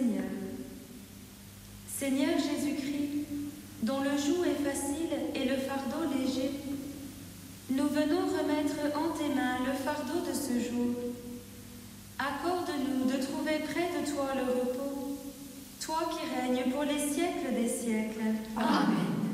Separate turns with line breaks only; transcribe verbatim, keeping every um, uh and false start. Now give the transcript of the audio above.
Seigneur. Seigneur Jésus-Christ, dont le joug est facile et le fardeau léger, nous venons remettre en tes mains le fardeau de ce jour. Accorde-nous de trouver près de toi le repos, toi qui règnes pour les siècles des siècles.
Amen.